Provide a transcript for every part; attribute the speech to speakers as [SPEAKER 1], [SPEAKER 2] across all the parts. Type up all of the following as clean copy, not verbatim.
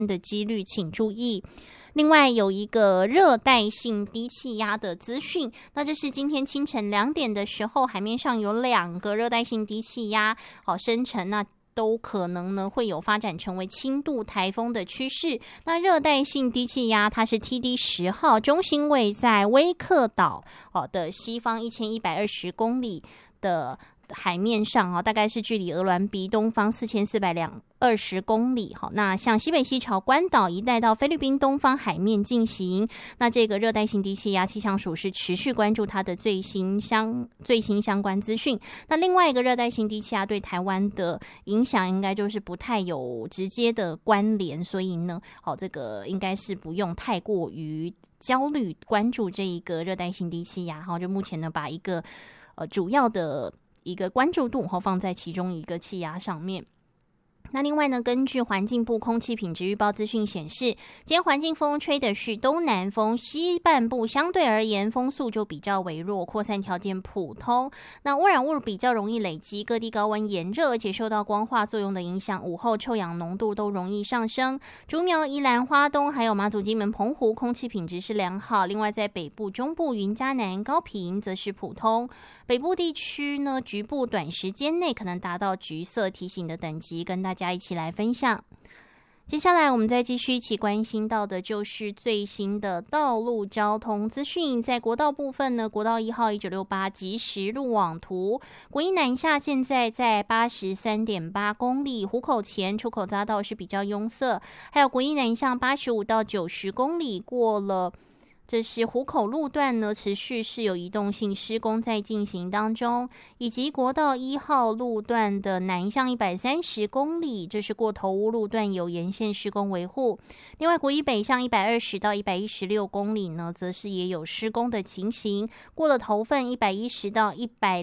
[SPEAKER 1] 的几率请注意。另外有一个热带性低气压的资讯，那这是今天清晨2点的时候，海面上有2个热带性低气压生成，那都可能呢会有发展成为轻度台风的趋势。那热带性低气压它是 TD10 号，中心位在威克岛的西方1120公里的海面上，大概是距离鹅銮鼻东方4420公里。那向西北西朝关岛一带到菲律宾东方海面进行。那这个热带性低气压气象署是持续关注它的最新相关资讯。那另外一个热带性低气压对台湾的影响应该就是不太有直接的关联，所以呢这个应该是不用太过于焦虑关注这一个热带性低气压。就目前呢把一个主要的一个关注度放在其中一个气压上面。那另外呢，根据环境部空气品质预报资讯显示，今天环境风吹的是东南风，西半部相对而言风速就比较微弱，扩散条件普通。那污染物比较容易累积，各地高温炎热，而且受到光化作用的影响，午后臭氧浓度都容易上升。竹苗、宜兰、花东还有马祖、金门、澎湖空气品质是良好。另外在北部、中部、云嘉南、高屏则是普通。北部地区呢，局部短时间内可能达到橘色提醒的等级，跟大家一起来分享。接下来我们再继续一起关心到的就是最新的道路交通资讯。在国道部分呢，国道1号1968即时路网图，国一南下现在在 83.8 公里，湖口前出口匝道是比较拥塞，还有国一南向85到90公里，过了这是湖口路段呢，持续是有移动性施工在进行当中，以及国道1号路段的南向130公里，这是过头屋路段有沿线施工维护。另外国一北向120到116公里呢，则是也有施工的情形，过了头份110到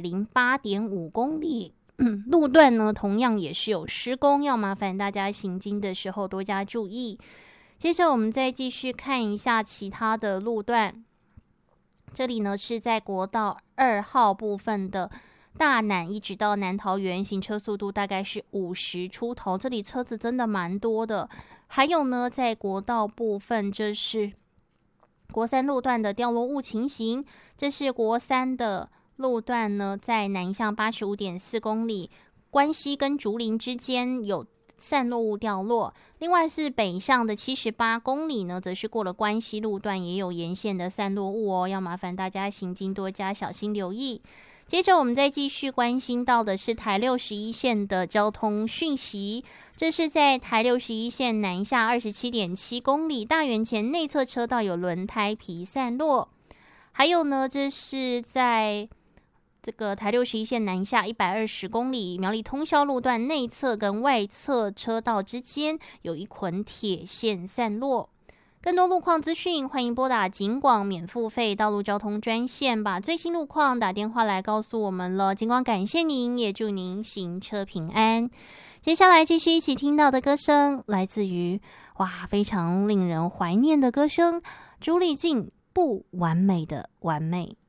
[SPEAKER 1] 108.5公里。路段呢同样也是有施工，要麻烦大家行经的时候多加注意。接着我们再继续看一下其他的路段，这里呢是在国道2号部分的大南一直到南桃园，行车速度大概是50出头，这里车子真的蛮多的。还有呢在国道部分，这是国3路段的掉落物情形，这是国3的路段呢在南向 85.4 公里，关西跟竹林之间有散落物掉落。另外是北向的78公里呢，则是过了关西路段，也有沿线的散落物要麻烦大家行经多加小心留意。接着我们再继续关心到的是台61线的交通讯息，这是在台61线南下 27.7 公里，大园前内侧车道有轮胎皮散落。还有呢，这是在这个台61线南下120公里，苗栗通霄路段内侧跟外侧车道之间有一捆铁线散落。更多路况资讯，欢迎拨打警广免付费道路交通专线，把最新路况打电话来告诉我们了。警广感谢您，也祝您行车平安。接下来继续一起听到的歌声，来自于非常令人怀念的歌声，朱丽静《不完美的完美》。